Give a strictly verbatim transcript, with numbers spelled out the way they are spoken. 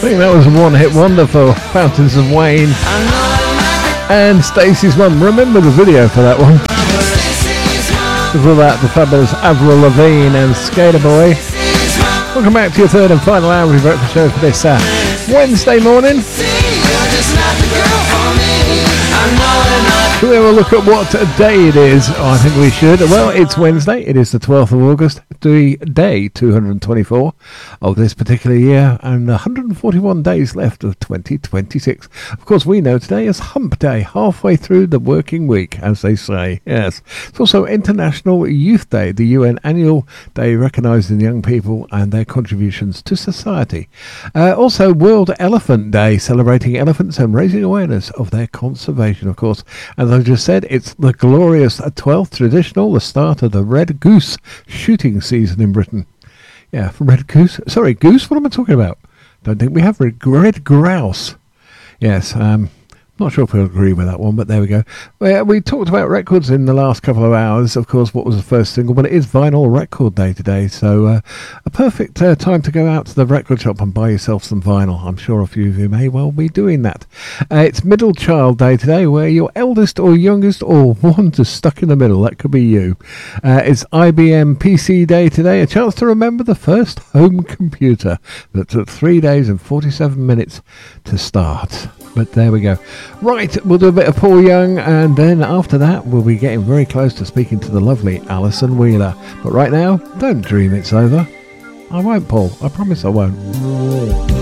think that was a one-hit wonder for Fountains of Wayne and Stacey's Mum. Remember the video for that one? Before that, the fabulous Avril Lavigne and Skater Boy. Welcome back to your third and final hour of your breakfast show for this uh, Wednesday morning. Should we have a look at what day it is? Oh, I think we should. Well, it's Wednesday. It is the twelfth of August, the day two hundred twenty-four of this particular year, and one hundred forty-one days left of twenty twenty-six. Of course, we know today is Hump Day, halfway through the working week, as they say. Yes. It's also International Youth Day, the U N annual day recognising young people and their contributions to society. Uh, also, World Elephant Day, celebrating elephants and raising awareness of their conservation, of course. As I just said, it's the glorious twelfth traditional, the start of the red goose shooting season in Britain. Yeah, red goose. Sorry, goose? What am I talking about? Don't think we have red, red grouse. Yes, um... not sure if we'll agree with that one, but there we go. We, we talked about records in the last couple of hours. Of course, what was the first single? But it is Vinyl Record Day today, so uh, a perfect uh, time to go out to the record shop and buy yourself some vinyl. I'm sure a few of you may well be doing that. Uh, it's Middle Child Day today, where your eldest or youngest or one just stuck in the middle. That could be you. Uh, it's I B M P C Day today, a chance to remember the first home computer that took three days and forty-seven minutes to start. But there we go. Right, we'll do a bit of Paul Young, and then after that we'll be getting very close to speaking to the lovely Alison Wheeler. But right now, don't dream it's over. I won't, Paul. I promise I won't.